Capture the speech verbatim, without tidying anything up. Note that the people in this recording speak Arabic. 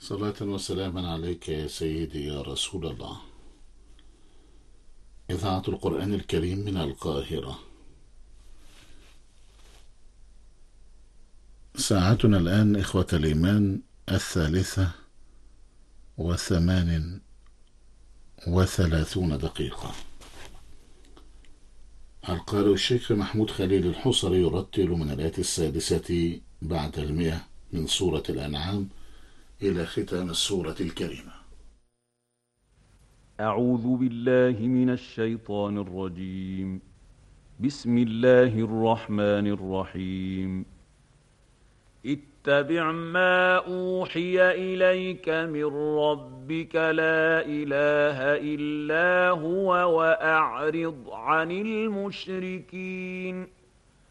صلاة وسلاما عليك يا سيدي يا رسول الله. إذاعة القرآن الكريم من القاهرة. ساعتنا الآن إخوة الإيمان الثالثة وثمان وثلاثون دقيقة. القارئ الشيخ محمود خليل الحصري يرتل من الآية السادسة بعد المئة من سورة الأنعام إلى ختام السورة الكريمة. أعوذ بالله من الشيطان الرجيم. بسم الله الرحمن الرحيم. اتبع ما أوحي إليك من ربك لا إله إلا هو وأعرض عن المشركين.